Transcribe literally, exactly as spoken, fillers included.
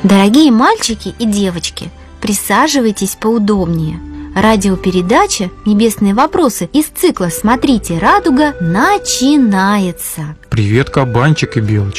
Дорогие мальчики и девочки, присаживайтесь поудобнее. Радиопередача «Небесные вопросы» из цикла «Смотрите, радуга» начинается. Привет, кабанчик и белочка.